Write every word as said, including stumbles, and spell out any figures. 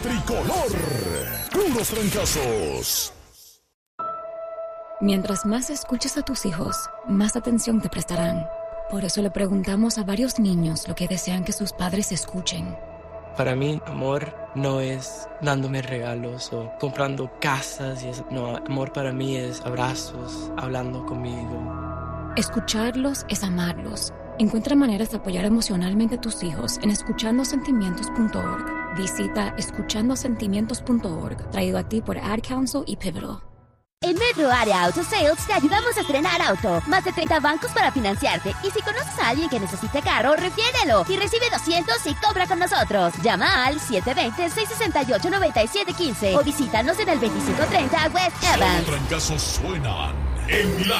Tricolor. Puros trancazos. Mientras más escuches a tus hijos, más atención te prestarán. Por eso le preguntamos a varios niños lo que desean que sus padres escuchen. Para mí, amor no es dándome regalos o comprando casas y eso. No, amor para mí es abrazos, hablando conmigo. Escucharlos es amarlos. Encuentra maneras de apoyar emocionalmente a tus hijos en escuchando sentimientos punto org. Visita escuchando sentimientos punto org, traído a ti por Ad Council y Pivotal. En Metro Area Auto Sales te ayudamos a estrenar auto. Más de treinta bancos para financiarte. Y si conoces a alguien que necesite carro, refiérelo. Y recibe doscientos y compra con nosotros. Llama al siete dos cero, seis seis ocho, nueve siete uno cinco o visítanos en el veinticinco treinta West Evans. Los trancazos suenan en la